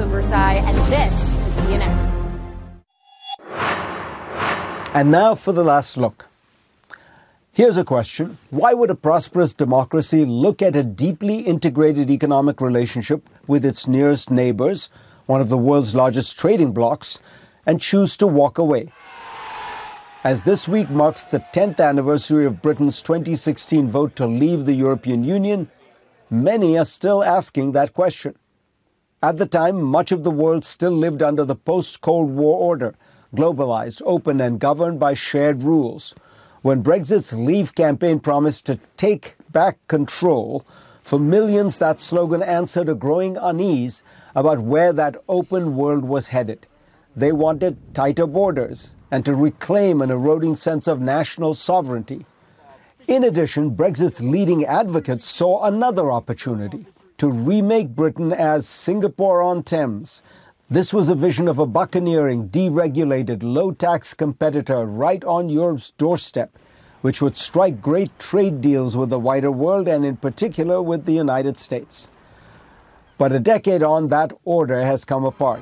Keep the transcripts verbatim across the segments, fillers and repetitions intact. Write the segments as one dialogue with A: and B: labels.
A: Versailles, and this is C N N.
B: And now for the last look. Here's a question. Why would a prosperous democracy look at a deeply integrated economic relationship with its nearest neighbors, one of the world's largest trading blocs, and choose to walk away? As this week marks the tenth anniversary of Britain's twenty sixteen vote to leave the European Union, many are still asking that question. At the time, much of the world still lived under the post-Cold War order, globalized, open, and governed by shared rules. When Brexit's Leave campaign promised to take back control, for millions that slogan answered a growing unease about where that open world was headed. They wanted tighter borders and to reclaim an eroding sense of national sovereignty. In addition, Brexit's leading advocates saw another opportunity to remake Britain as Singapore-on-Thames. This was a vision of a buccaneering, deregulated, low-tax competitor right on Europe's doorstep, which would strike great trade deals with the wider world and in particular with the United States. But a decade on, that order has come apart.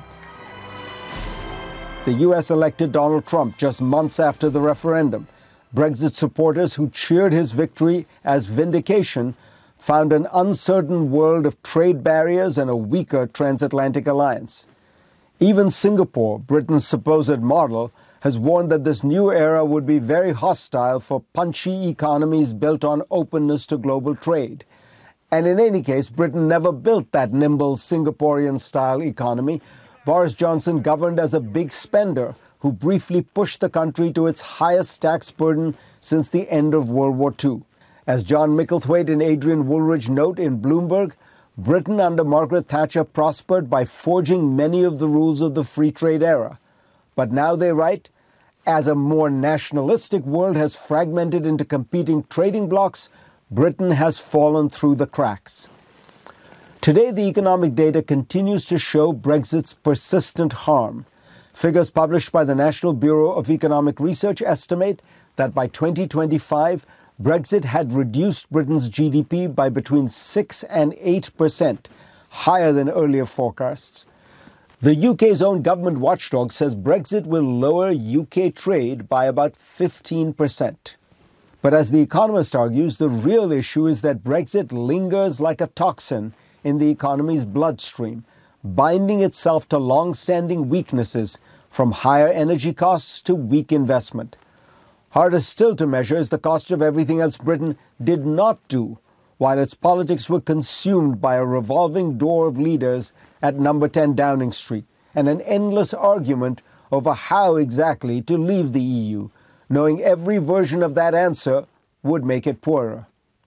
B: The U S elected Donald Trump just months after the referendum. Brexit supporters who cheered his victory as vindication found an uncertain world of trade barriers and a weaker transatlantic alliance. Even Singapore, Britain's supposed model, has warned that this new era would be very hostile for punchy economies built on openness to global trade. And in any case, Britain never built that nimble Singaporean-style economy. Boris Johnson governed as a big spender who briefly pushed the country to its highest tax burden since the end of World War Two. As John Micklethwaite and Adrian Woolridge note in Bloomberg, Britain under Margaret Thatcher prospered by forging many of the rules of the free trade era. But now they write, as a more nationalistic world has fragmented into competing trading blocs, Britain has fallen through the cracks. Today, the economic data continues to show Brexit's persistent harm. Figures published by the National Bureau of Economic Research estimate that by twenty twenty-five, Brexit had reduced Britain's G D P by between six and eight percent, higher than earlier forecasts. The U K's own government watchdog says Brexit will lower U K trade by about fifteen percent. But as The Economist argues, the real issue is that Brexit lingers like a toxin in the economy's bloodstream, binding itself to long-standing weaknesses, from higher energy costs to weak investment. Harder still to measure is the cost of everything else Britain did not do, while its politics were consumed by a revolving door of leaders at number ten Downing Street, and an endless argument over how exactly to leave the E U, knowing every version of that answer would make it poorer.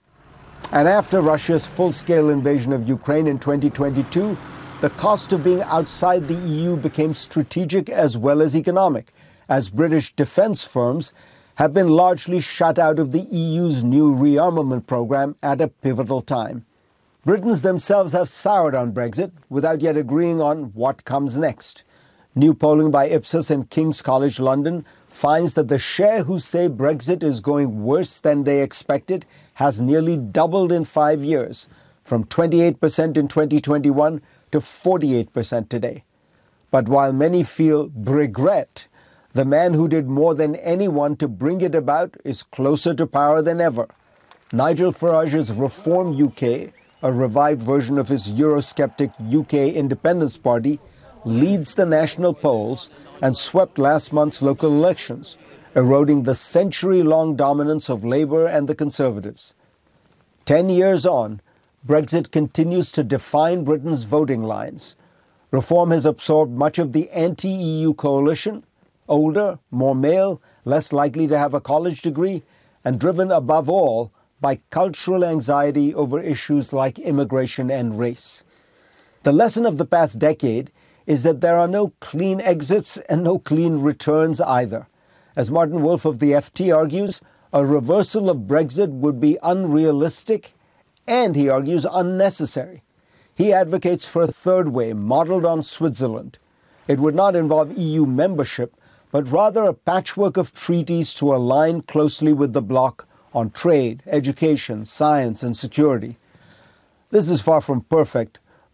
B: And after Russia's full-scale invasion of Ukraine in twenty twenty-two, the cost of being outside the E U became strategic as well as economic, as British defence firms have been largely shut out of the E U's new rearmament program at a pivotal time. Britons themselves have soured on Brexit without yet agreeing on what comes next. New polling by Ipsos and King's College London finds that the share who say Brexit is going worse than they expected has nearly doubled in five years, from twenty-eight percent in twenty twenty-one to forty-eight percent today. But while many feel regret, the man who did more than anyone to bring it about is closer to power than ever. Nigel Farage's Reform U K, a revived version of his Eurosceptic U K Independence Party, leads the national polls and swept last month's local elections, eroding the century-long dominance of Labour and the Conservatives. Ten years on, Brexit continues to define Britain's voting lines. Reform has absorbed much of the anti-E U coalition, older, more male, less likely to have a college degree, and driven above all by cultural anxiety over issues like immigration and race. The lesson of the past decade is that there are no clean exits and no clean returns either. As Martin Wolf of the F T argues, a reversal of Brexit would be unrealistic and, he argues, unnecessary. He advocates for a third way, modeled on Switzerland. It would not involve E U membership, but rather a patchwork of treaties to align closely with the bloc on trade, education, science, and security. This is far from perfect,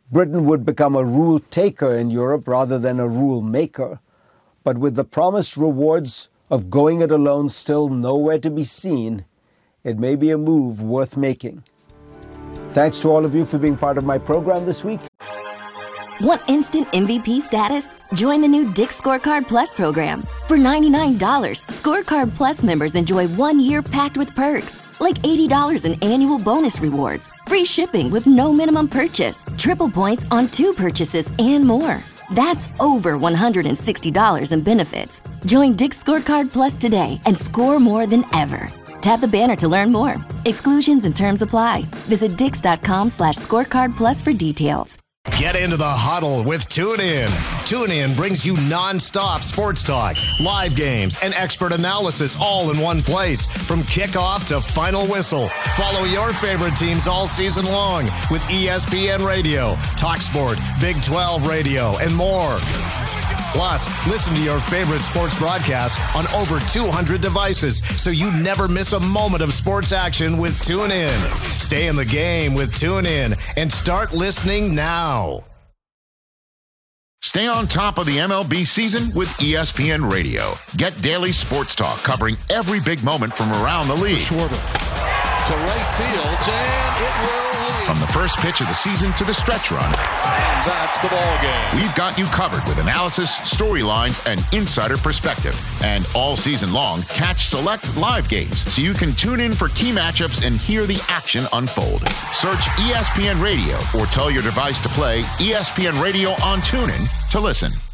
B: Britain would become a rule taker in Europe rather than a rule maker. But with the promised rewards of going it alone still nowhere to be seen, it may be a move worth making. Thanks to all of you for being part of my program this week.
C: Want instant M V P status? Join the new Dick's Scorecard Plus program. For ninety-nine dollars, Scorecard Plus members enjoy one year packed with perks, like eighty dollars in annual bonus rewards, free shipping with no minimum purchase, triple points on two purchases, and more. That's over one hundred sixty dollars in benefits. Join Dick's Scorecard Plus today and score more than ever. Tap the banner to learn more. Exclusions and terms apply. Visit dix.com slash scorecard plus for details.
D: Get into the huddle with TuneIn. TuneIn brings you non-stop sports talk, live games, and expert analysis all in one place. From kickoff to final whistle, follow your favorite teams all season long with E S P N Radio, TalkSport, Big twelve Radio, and more. Plus, listen to your favorite sports broadcasts on over two hundred devices so you never miss a moment of sports action with TuneIn. Stay in the game with TuneIn and start listening now.
E: Stay on top of the M L B season with E S P N Radio. Get daily sports talk covering every big moment from around the league.
F: Schwarber to right field, and it will lead.
E: From the first pitch of the season to the stretch run.
F: And that's the ball game.
E: We've got you covered with analysis, storylines, and insider perspective. And all season long, catch select live games so you can tune in for key matchups and hear the action unfold. Search E S P N Radio or tell your device to play E S P N Radio on TuneIn to listen.